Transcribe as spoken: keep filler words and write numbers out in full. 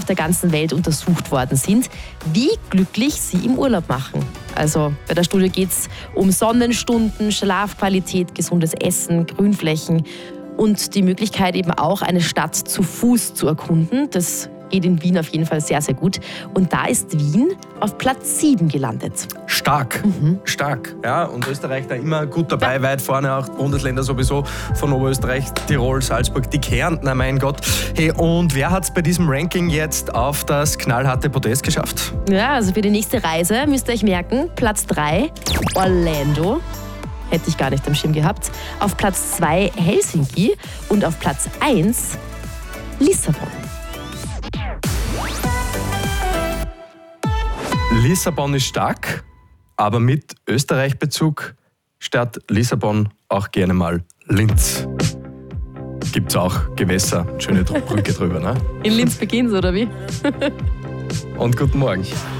der ganzen Welt untersucht worden sind, wie glücklich sie im Urlaub machen. Also bei der Studie geht es um Sonnenstunden, Schlafqualität, gesundes Essen, Grünflächen und die Möglichkeit eben auch, eine Stadt zu Fuß zu erkunden. Das geht in Wien auf jeden Fall sehr, sehr gut. Und da ist Wien auf Platz sieben gelandet. Stark, mhm. stark. Ja, und Österreich da immer gut dabei, ja. Weit vorne auch Bundesländer sowieso, von Oberösterreich, Tirol, Salzburg, die Kärntner, mein Gott. Hey, und wer hat es bei diesem Ranking jetzt auf das knallharte Podest geschafft? Ja, also für die nächste Reise müsst ihr euch merken, Platz drei, Orlando. Hätte ich gar nicht am Schirm gehabt. Auf Platz zwei Helsinki und auf Platz eins Lissabon. Lissabon ist stark, aber mit Österreich-Bezug statt Lissabon auch gerne mal Linz. Gibt's auch Gewässer, schöne Brücke drüber, ne? In Linz beginnt's, oder wie? Und guten Morgen.